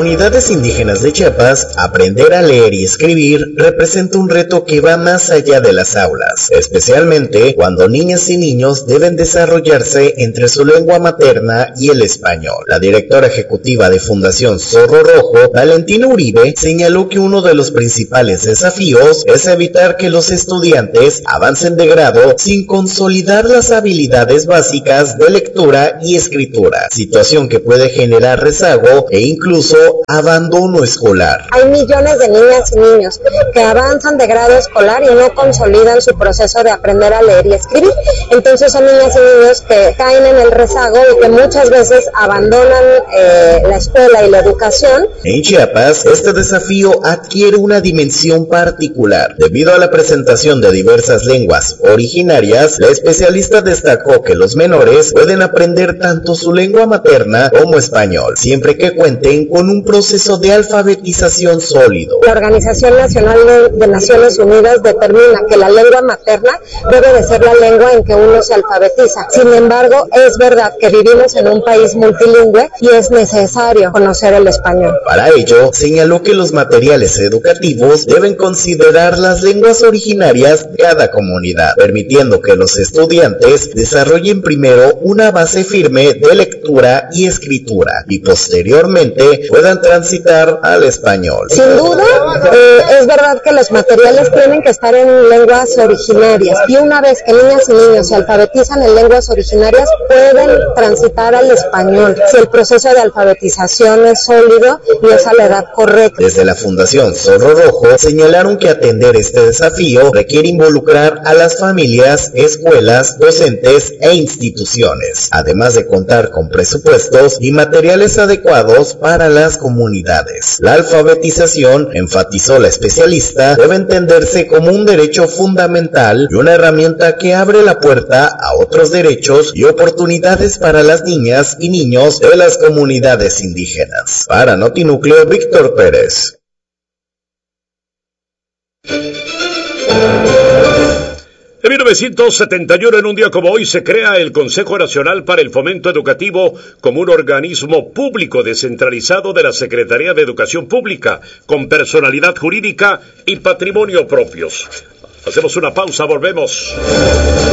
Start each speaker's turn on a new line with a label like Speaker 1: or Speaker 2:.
Speaker 1: comunidades indígenas de Chiapas, aprender a leer y escribir representa un reto que va más allá de las aulas, especialmente cuando niñas y niños deben desarrollarse entre su lengua materna y el español. La directora ejecutiva de Fundación Zorro Rojo, Valentina Uribe, señaló que uno de los principales desafíos es evitar que los estudiantes avancen de grado sin consolidar las habilidades básicas de lectura y escritura, situación que puede generar rezago e incluso abandono escolar.
Speaker 2: Hay millones de niñas y niños que avanzan de grado escolar y no consolidan su proceso de aprender a leer y escribir. Entonces son niñas y niños que caen en el rezago y que muchas veces abandonan la escuela y la educación.
Speaker 1: En Chiapas, este desafío adquiere una dimensión particular. Debido a la presentación de diversas lenguas originarias, la especialista destacó que los menores pueden aprender tanto su lengua materna como español, siempre que cuenten con un proceso de alfabetización sólido.
Speaker 2: La Organización Nacional de Naciones Unidas determina que la lengua materna debe de ser la lengua en que uno se alfabetiza. Sin embargo, es verdad que vivimos en un país multilingüe y es necesario conocer el español.
Speaker 1: Para ello, señaló que los materiales educativos deben considerar las lenguas originarias de cada comunidad, permitiendo que los estudiantes desarrollen primero una base firme de lectura y escritura y posteriormente puedan transitar al español.
Speaker 2: Sin duda, es verdad que los materiales tienen que estar en lenguas originarias y una vez que niñas y niños se alfabetizan en lenguas originarias pueden transitar al español si el proceso de alfabetización es sólido y es a la edad correcta.
Speaker 1: Desde la Fundación Zorro Rojo señalaron que atender este desafío requiere involucrar a las familias, escuelas, docentes e instituciones, además de contar con presupuestos y materiales adecuados para las comunidades. La alfabetización, enfatizó la especialista, debe entenderse como un derecho fundamental y una herramienta que abre la puerta a otros derechos y oportunidades para las niñas y niños de las comunidades indígenas. Para Notinúcleo, Víctor Pérez.
Speaker 3: En 1971, en un día como hoy, se crea el Consejo Nacional para el Fomento Educativo como un organismo público descentralizado de la Secretaría de Educación Pública, con personalidad jurídica y patrimonio propios. Hacemos una pausa, volvemos.